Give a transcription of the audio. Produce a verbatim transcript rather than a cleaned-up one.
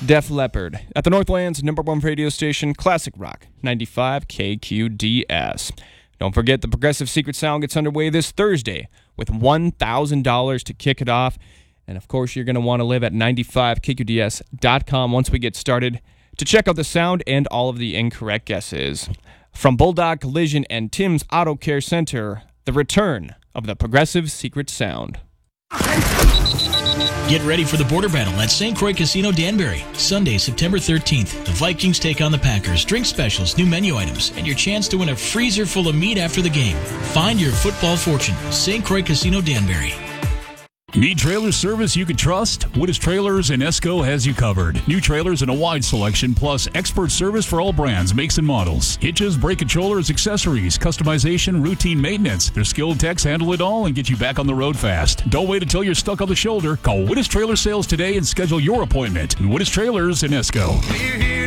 Def Leppard at the Northland's number one radio station, Classic Rock, ninety-five K Q D S. Don't forget, the Progressive Secret Sound gets underway this Thursday with one thousand dollars to kick it off. And, of course, you're going to want to live at ninety-five K Q D S dot com once we get started to check out the sound and all of the incorrect guesses. From Bulldog Collision and Tim's Auto Care Center, the return of the Progressive Secret Sound. Get ready for the border battle at Saint Croix Casino Danbury. Sunday, September thirteenth. The Vikings take on the Packers. Drink specials, new menu items, and your chance to win a freezer full of meat after the game. Find your football fortune. Saint Croix Casino Danbury. Need trailer service you can trust? Wittes Trailers in Esco has you covered. New trailers in a wide selection, plus expert service for all brands, makes, and models. Hitches, brake controllers, accessories, customization, routine maintenance. Their skilled techs handle it all and get you back on the road fast. Don't wait until you're stuck on the shoulder. Call Wittes Trailer Sales today and schedule your appointment. Wittes Trailers in Esco.